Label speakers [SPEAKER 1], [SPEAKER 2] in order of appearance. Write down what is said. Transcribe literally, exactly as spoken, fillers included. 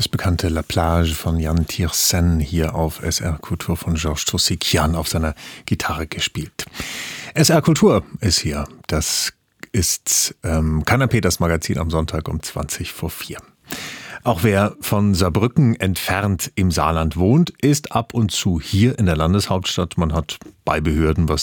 [SPEAKER 1] das bekannte La Plage von Jan Tiersen hier auf S R Kultur von Georges Troussiquian auf seiner Gitarre gespielt. S R Kultur ist hier. Das ist ähm, Kanapé, das Magazin am Sonntag um zwanzig vor vier. Auch wer von Saarbrücken entfernt im Saarland wohnt, ist ab und zu hier in der Landeshauptstadt. Man hat bei Behörden was